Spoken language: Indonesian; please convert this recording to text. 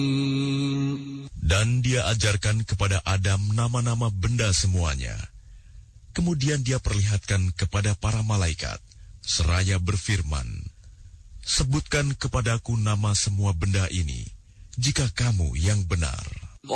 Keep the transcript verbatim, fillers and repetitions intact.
Dan dia ajarkan kepada Adam nama-nama benda semuanya. Kemudian dia perlihatkan kepada para malaikat, seraya berfirman, "Sebutkan kepadaku nama semua benda ini, jika kamu yang benar."